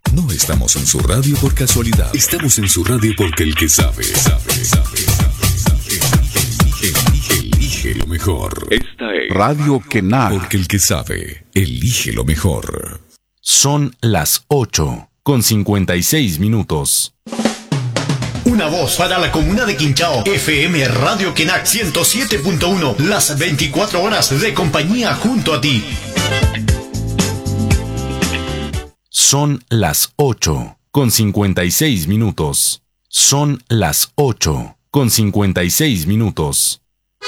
No estamos en su radio por casualidad. Estamos en su radio porque el que sabe, elige lo mejor. Esta es Radio Quenar. Porque el que sabe, elige lo mejor. Son las 8:56. Una voz para la comuna de Quinchao. FM Radio Quenac 107.1. Las 24 horas de compañía junto a ti. Son las 8:56. Son las 8:56.